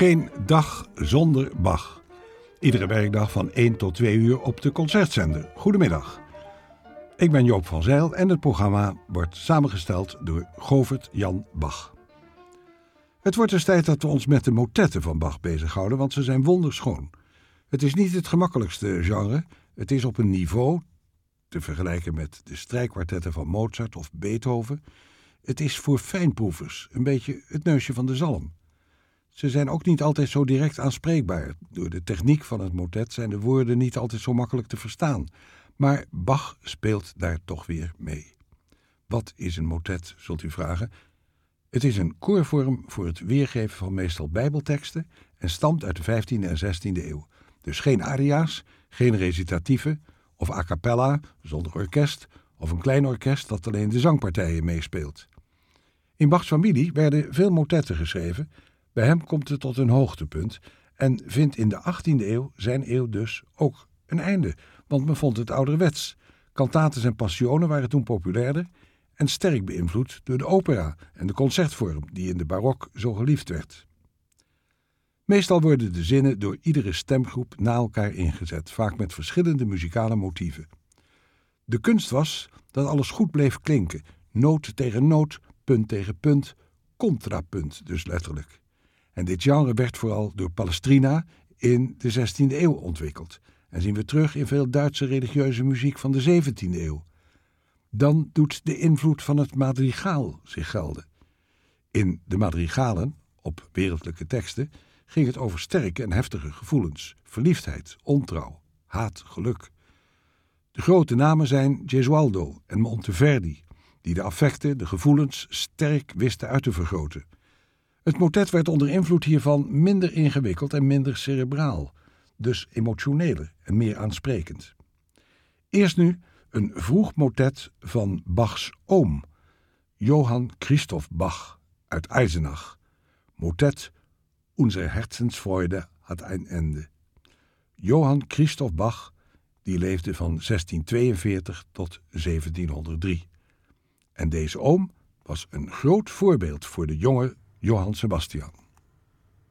Geen dag zonder Bach. Iedere werkdag van 1 tot 2 uur op de Concertzender. Goedemiddag. Ik ben Joop van Zijl en het programma wordt samengesteld door Govert Jan Bach. Het wordt dus tijd dat we ons met de motetten van Bach bezighouden, want ze zijn wonderschoon. Het is niet het gemakkelijkste genre. Het is op een niveau te vergelijken met de strijkkwartetten van Mozart of Beethoven. Het is voor fijnproevers, een beetje het neusje van de zalm. Ze zijn ook niet altijd zo direct aanspreekbaar. Door de techniek van het motet zijn de woorden niet altijd zo makkelijk te verstaan. Maar Bach speelt daar toch weer mee. Wat is een motet, zult u vragen? Het is een koorvorm voor het weergeven van meestal bijbelteksten en stamt uit de 15e en 16e eeuw. Dus geen aria's, geen recitatieven of a cappella zonder orkest of een klein orkest dat alleen de zangpartijen meespeelt. In Bachs familie werden veel motetten geschreven. Bij hem komt het tot een hoogtepunt en vindt in de 18e eeuw, zijn eeuw dus, ook een einde. Want men vond het ouderwets. Cantates en passionen waren toen populairder en sterk beïnvloed door de opera en de concertvorm die in de barok zo geliefd werd. Meestal worden de zinnen door iedere stemgroep na elkaar ingezet, vaak met verschillende muzikale motieven. De kunst was dat alles goed bleef klinken, noot tegen noot, punt tegen punt, contrapunt dus letterlijk. En dit genre werd vooral door Palestrina in de 16e eeuw ontwikkeld en zien we terug in veel Duitse religieuze muziek van de 17e eeuw. Dan doet de invloed van het madrigaal zich gelden. In de madrigalen, op wereldlijke teksten, ging het over sterke en heftige gevoelens, verliefdheid, ontrouw, haat, geluk. De grote namen zijn Gesualdo en Monteverdi, die de affecten, de gevoelens, sterk wisten uit te vergroten. Het motet werd onder invloed hiervan minder ingewikkeld en minder cerebraal, dus emotioneler en meer aansprekend. Eerst nu een vroeg motet van Bachs oom, Johann Christoph Bach uit Eisenach. Motet Unsere Herzensfreude hat ein Ende. Johann Christoph Bach, die leefde van 1642 tot 1703. En deze oom was een groot voorbeeld voor de jonge Johann Sebastian.